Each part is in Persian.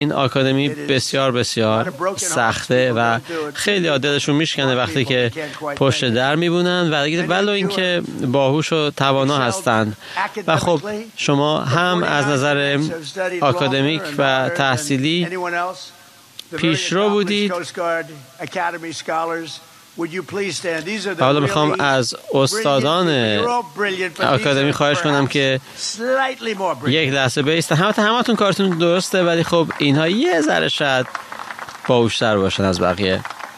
این آکادمی بسیار بسیار سخته و خیلی دلشون میشکنه وقتی که پشت در میبونن ولو اینکه باهوش و توانا هستن. و خب شما هم از نظر آکادمیک و تحصیلی پیشرو بودید. حالا میخوام از استادان آکادمی خواهش کنم که یک لحظه بایستن. همتون کارتون درسته، ولی خب اینها یه ذره شاید باهوش‌تر باشن از بقیه.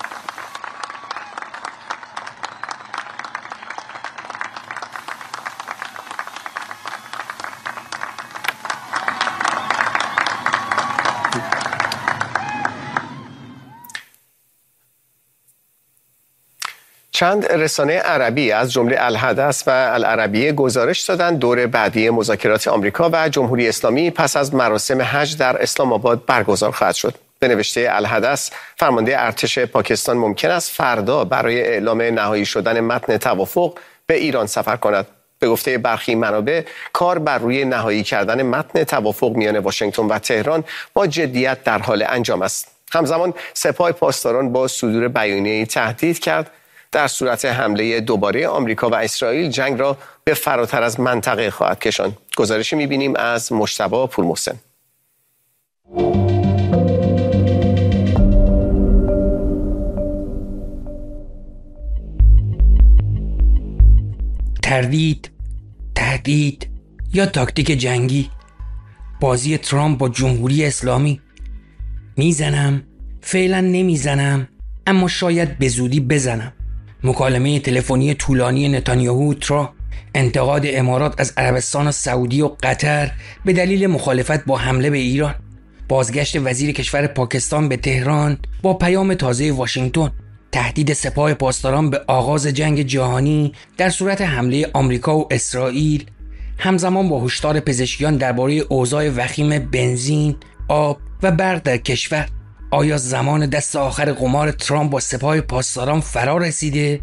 چند رسانه عربی از جمله الحدث و العربیه گزارش دادند دور بعدی مذاکرات آمریکا و جمهوری اسلامی پس از مراسم حج در اسلام آباد برگزار خواهد شد. به نوشته الحدث، فرمانده ارتش پاکستان ممکن است فردا برای اعلام نهایی شدن متن توافق به ایران سفر کند. به گفته برخی منابع، کار بر روی نهایی کردن متن توافق میان واشنگتن و تهران با جدیت در حال انجام است. همزمان سپاه پاسداران با صدور بیانیه‌ای تهدید کرد در صورت حمله دوباره آمریکا و اسرائیل جنگ را به فراتر از منطقه خواهد کشاند. گزارشی می‌بینیم از مجتبی پورمحسن. تردید، تهدید یا تاکتیک جنگی، بازی ترامپ با جمهوری اسلامی. میزنم، فعلا نمیزنم، اما شاید به زودی بزنم. مکالمه تلفنی طولانی نتانیاهو ترامپ، انتقاد امارات از عربستان و سعودی و قطر به دلیل مخالفت با حمله به ایران، بازگشت وزیر کشور پاکستان به تهران با پیام تازه واشنگتن، تهدید سپاه پاسداران به آغاز جنگ جهانی در صورت حمله آمریکا و اسرائیل، همزمان با هشدار پزشکیان درباره اوضاع وخیم بنزین، آب و برق در کشور. آیا زمان دست آخر قمار ترامپ با سپاه پاسداران فرا رسیده؟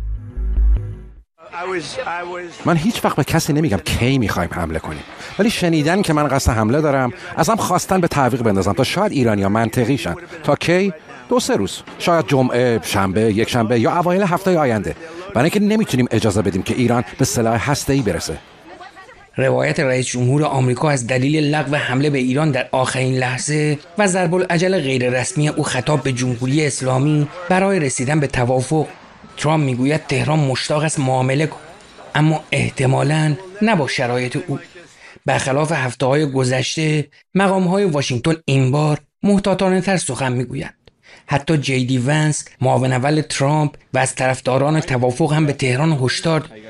من هیچ وقت به کسی نمیگم کی میخوایم حمله کنیم، ولی شنیدن که من قصد حمله دارم ازم خواستن به تعویق بندازم تا شاید ایرانی‌ها منطقی شن. تا کی؟ 2-3 روز، شاید جمعه، شنبه، یک شنبه یا اوایل هفته آینده، برای اینکه نمیتونیم اجازه بدیم که ایران به سلاح هسته‌ای برسه. روایت رئیس جمهور آمریکا از دلیل لغو حمله به ایران در آخرین لحظه و ضرب العجل غیر رسمی او خطاب به جمهوری اسلامی برای رسیدن به توافق. ترامپ میگوید تهران مشتاق است معامله کند، اما احتمالاً نه با شرایط او. برخلاف هفته‌های گذشته، مقام‌های واشنگتن این بار محتاطانه تر سخن میگویند. حتی جی دی ونس، معاون اول ترامپ و از طرفداران توافق هم به تهران هشدار داد.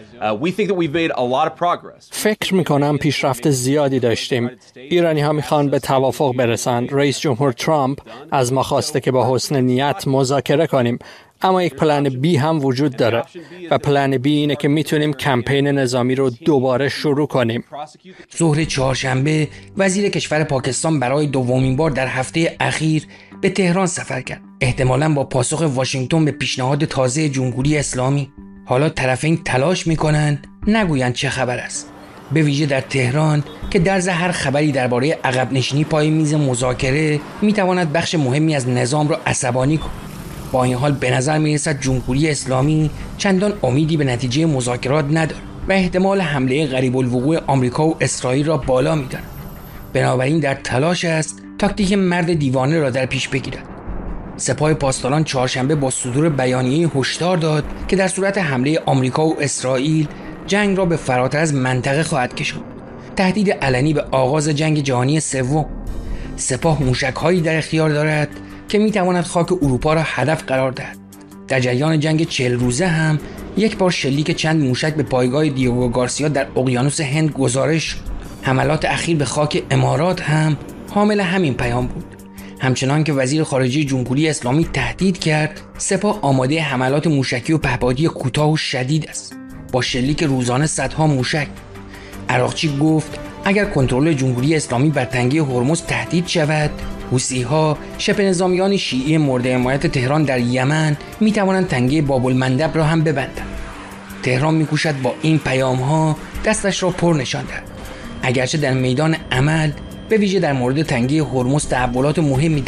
فکر میکنم پیشرفت زیادی داشتیم. ایرانی ها میخوان به توافق برسند. رئیس جمهور ترامپ از ما خواسته که با حسن نیت مذاکره کنیم، اما یک پلن بی هم وجود داره و پلن بی اینه که میتونیم کمپین نظامی رو دوباره شروع کنیم. ظهر چهارشنبه وزیر کشور پاکستان برای دومین بار در هفته اخیر به تهران سفر کرد، احتمالاً با پاسخ واشنگتن به پیشنهاد تازه جمهوری اسلامی. حالا طرفین تلاش میکنند نگویند چه خبر است، به ویژه در تهران که درز هر خبری درباره عقب نشینی پای میز مذاکره میتواند بخش مهمی از نظام را عصبانی کند. با این حال به نظر میرسد جمهوری اسلامی چندان امیدی به نتیجه مذاکرات ندارد و احتمال حمله قریب الوقوع آمریکا و اسرائیل را بالا می‌داند. بنابراین در تلاش است تاکتیک مرد دیوانه را در پیش بگیرد. سپاه پاسداران چهارشنبه با صدور بیانیه هشدار داد که در صورت حمله آمریکا و اسرائیل جنگ را به فراتر از منطقه خواهد کشاند. تهدید علنی به آغاز جنگ جهانی سوم. سپاه موشک‌هایی در اختیار دارد که می‌تواند خاک اروپا را هدف قرار دهد. در جریان جنگ 40 روزه هم یک بار شلیک چند موشک به پایگاه دیگو گارسیا در اقیانوس هند گزارش شد. حملات اخیر به خاک امارات هم حامل همین پیام بود. همچنان که وزیر خارجه جمهوری اسلامی تهدید کرد، سپاه آماده حملات موشکی و پهپادی کوتاه و شدید است، با شلیک روزانه صدها موشک. عراقچی گفت اگر کنترل جمهوری اسلامی بر تنگه هرمز تهدید شود، حوثی‌ها شبه نظامیان شیعی مورد حمایت تهران در یمن می‌توانند تنگه باب المندب را هم ببندند. تهران می‌کوشد با این پیام‌ها دستش را پر نشان دهد، اگرچه در میدان عمل به ویژه در مورد تنگه هرمز تحولات مهمی